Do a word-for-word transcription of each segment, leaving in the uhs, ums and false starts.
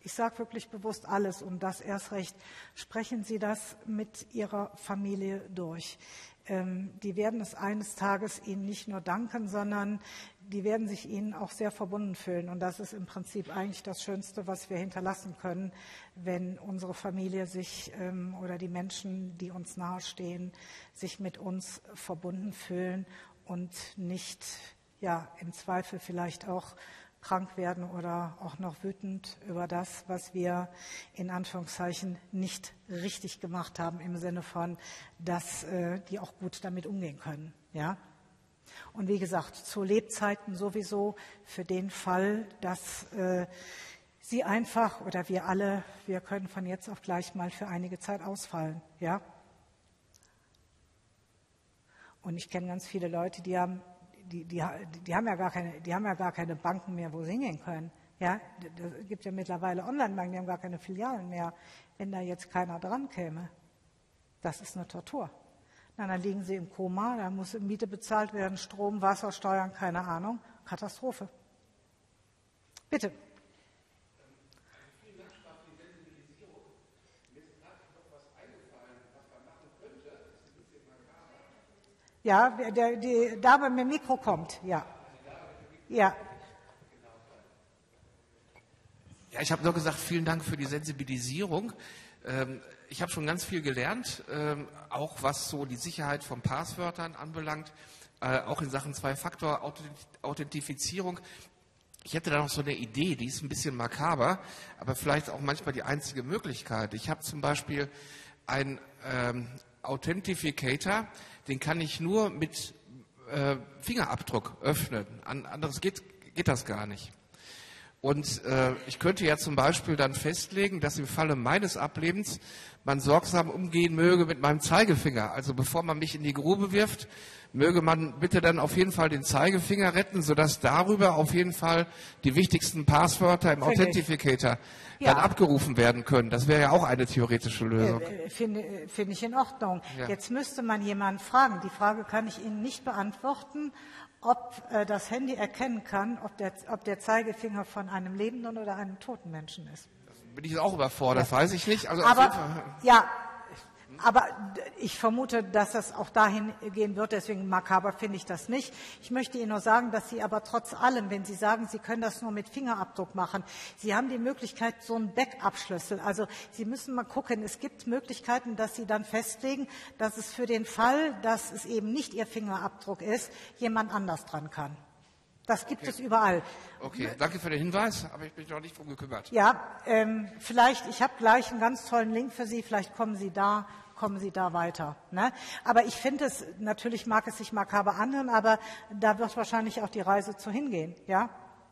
Ich sage wirklich bewusst alles und das erst recht. Sprechen Sie das mit Ihrer Familie durch. Ähm, die werden es eines Tages Ihnen nicht nur danken, sondern die werden sich Ihnen auch sehr verbunden fühlen. Und das ist im Prinzip eigentlich das Schönste, was wir hinterlassen können, wenn unsere Familie sich ähm, oder die Menschen, die uns nahestehen, sich mit uns verbunden fühlen und nicht, ja, im Zweifel vielleicht auch krank werden oder auch noch wütend über das, was wir in Anführungszeichen nicht richtig gemacht haben, im Sinne von, dass äh, die auch gut damit umgehen können. Ja? Und wie gesagt, zu Lebzeiten sowieso für den Fall, dass äh, Sie einfach oder wir alle, wir können von jetzt auf gleich mal für einige Zeit ausfallen. Ja? Und ich kenne ganz viele Leute, die haben Die, die, die, haben ja gar keine, die haben ja gar keine Banken mehr, wo sie hingehen können. Ja, es gibt ja mittlerweile Online-Banken, die haben gar keine Filialen mehr. Wenn da jetzt keiner dran käme, das ist eine Tortur. Na, dann liegen sie im Koma, dann muss Miete bezahlt werden, Strom, Wasser, Steuern, keine Ahnung. Katastrophe. Bitte. Ja, der, die Dame mit dem Mikro kommt, ja. Ja. Ja, ich habe nur gesagt, vielen Dank für die Sensibilisierung. Ähm, ich habe schon ganz viel gelernt, ähm, auch was so die Sicherheit von Passwörtern anbelangt, äh, auch in Sachen Zwei-Faktor-Authentifizierung. Ich hätte da noch so eine Idee, die ist ein bisschen makaber, aber vielleicht auch manchmal die einzige Möglichkeit. Ich habe zum Beispiel ein ähm, Authentificator, den kann ich nur mit äh, Fingerabdruck öffnen. An, anderes geht, geht das gar nicht. Und äh, ich könnte ja zum Beispiel dann festlegen, dass im Falle meines Ablebens man sorgsam umgehen möge mit meinem Zeigefinger. Also bevor man mich in die Grube wirft, möge man bitte dann auf jeden Fall den Zeigefinger retten, sodass darüber auf jeden Fall die wichtigsten Passwörter im Finde Authentificator Ja. dann abgerufen werden können. Das wäre ja auch eine theoretische Lösung. Äh, Finde finde ich in Ordnung. Ja. Jetzt müsste man jemanden fragen. Die Frage kann ich Ihnen nicht beantworten, ob äh, das Handy erkennen kann, ob der, ob der Zeigefinger von einem lebenden oder einem toten Menschen ist. Bin ich auch überfordert, Ja. weiß ich nicht. Also auf jeden Aber Fall. ja, aber ich vermute, dass das auch dahin gehen wird, deswegen makaber finde ich das nicht. Ich möchte Ihnen nur sagen, dass Sie aber trotz allem, wenn Sie sagen, Sie können das nur mit Fingerabdruck machen, Sie haben die Möglichkeit, so einen Backup-Schlüssel. Also Sie müssen mal gucken, es gibt Möglichkeiten, dass Sie dann festlegen, dass es für den Fall, dass es eben nicht Ihr Fingerabdruck ist, jemand anders dran kann. Das gibt Okay. es überall. Okay, danke für den Hinweis, aber ich bin noch nicht drum gekümmert. Ja, ähm, vielleicht, ich habe gleich einen ganz tollen Link für Sie, vielleicht kommen Sie da, kommen Sie da weiter. Ne? Aber ich finde es, natürlich mag es sich makaber anhören, aber da wird wahrscheinlich auch die Reise zu hingehen, ja?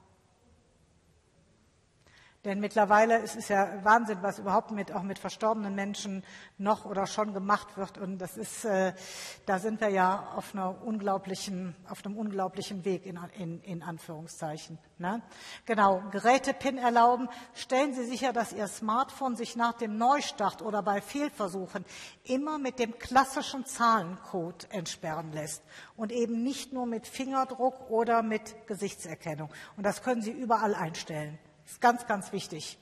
Denn mittlerweile ist es ja Wahnsinn, was überhaupt mit, auch mit verstorbenen Menschen noch oder schon gemacht wird. Und das ist, äh, da sind wir ja auf einer unglaublichen, auf einem unglaublichen Weg in, in, in Anführungszeichen. Ne? Genau. Geräte-PIN erlauben. Stellen Sie sicher, dass Ihr Smartphone sich nach dem Neustart oder bei Fehlversuchen immer mit dem klassischen Zahlencode entsperren lässt und eben nicht nur mit Fingerdruck oder mit Gesichtserkennung. Und das können Sie überall einstellen. Das ist ganz, ganz wichtig.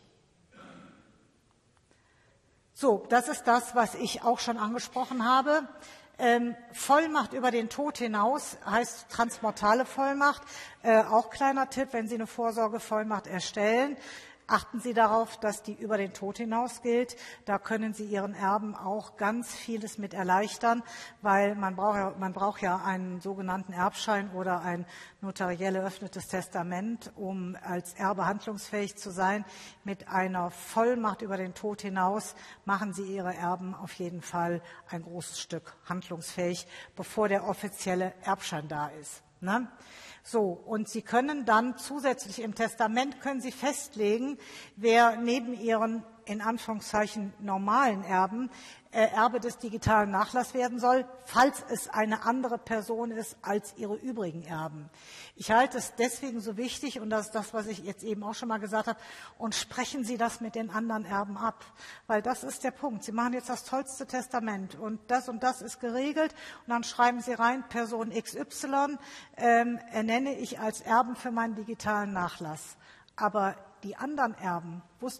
So, das ist das, was ich auch schon angesprochen habe. Ähm, Vollmacht über den Tod hinaus heißt transmortale Vollmacht. Äh, auch kleiner Tipp, wenn Sie eine Vorsorgevollmacht erstellen, achten Sie darauf, dass die über den Tod hinaus gilt. Da können Sie Ihren Erben auch ganz vieles mit erleichtern, weil man braucht ja, man braucht ja einen sogenannten Erbschein oder ein notariell eröffnetes Testament, um als Erbe handlungsfähig zu sein. Mit einer Vollmacht über den Tod hinaus machen Sie Ihre Erben auf jeden Fall ein großes Stück handlungsfähig, bevor der offizielle Erbschein da ist. Ne? So, und Sie können dann zusätzlich im Testament können Sie festlegen, wer neben Ihren in Anführungszeichen normalen Erben äh, Erbe des digitalen Nachlasses werden soll, falls es eine andere Person ist als Ihre übrigen Erben. Ich halte es deswegen so wichtig, und das ist das, was ich jetzt eben auch schon mal gesagt habe, und sprechen Sie das mit den anderen Erben ab, weil das ist der Punkt. Sie machen jetzt das tollste Testament und das und das ist geregelt und dann schreiben Sie rein, Person X Y ähm, ernenne ich als Erben für meinen digitalen Nachlass. Aber die anderen Erben wussten